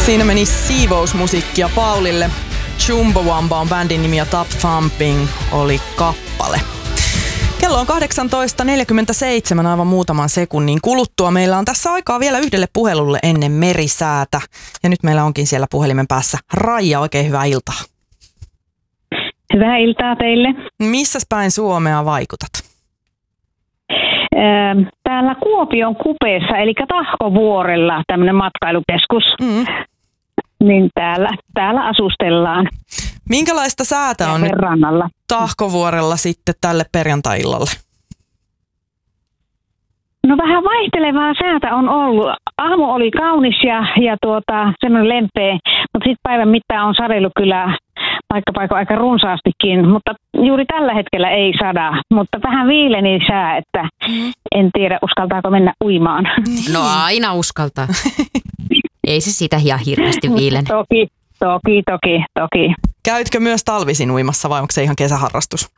Siinä meni siivousmusiikkia Paulille. Chumbawamba on bändin nimi ja Top Thumping oli kappale. Kello on 18.47 aivan muutaman sekunnin kuluttua. Meillä on tässä aikaa vielä yhdelle puhelulle ennen merisäätä. Ja nyt meillä onkin siellä puhelimen päässä Raija. Oikein hyvää iltaa. Hyvää iltaa teille. Missäs päin Suomea vaikutat? Täällä Kuopion kupeessa, eli Tahkovuorella, tämmöinen matkailukeskus. Niin täällä asustellaan. Minkälaista säätä on nyt Tahkovuorella sitten tälle perjantai-illalle? No vähän vaihtelevaa säätä on ollut. Aamu oli kaunis ja semmoinen lempeä, mutta sitten päivän mittaan on sadellut kyllä paikka aika runsaastikin, mutta juuri tällä hetkellä ei sada, mutta vähän viileni sää, että en tiedä uskaltaako mennä uimaan. No aina uskaltaa. Ei se sitä ihan hirveästi viilene. Toki. Käytkö myös talvisin uimassa vai onko se ihan kesäharrastus?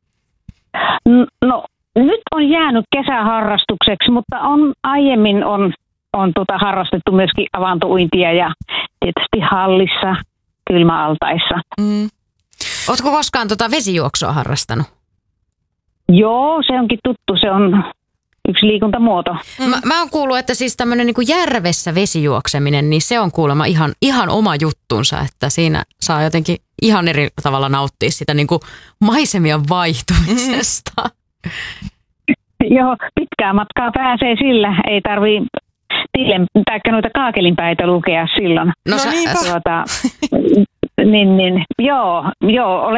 No nyt on jäänyt kesäharrastukseksi, mutta aiemmin on harrastettu myöskin avantouintia ja tietysti hallissa, kylmäaltaissa. Ootko koskaan vesijuoksua harrastanut? Joo, se onkin tuttu. Se on yksi liikuntamuoto. Mä oon kuullut, että siis tämmöinen niin järvessä vesijuokseminen, niin se on kuulemma ihan oma juttunsa, että siinä saa jotenkin ihan eri tavalla nauttia sitä niin kuin maisemien vaihtumisesta. Joo, pitkää matkaa pääsee sillä. Ei tarvii noita kaakelinpäitä lukea silloin. No niinpä. Joo, olen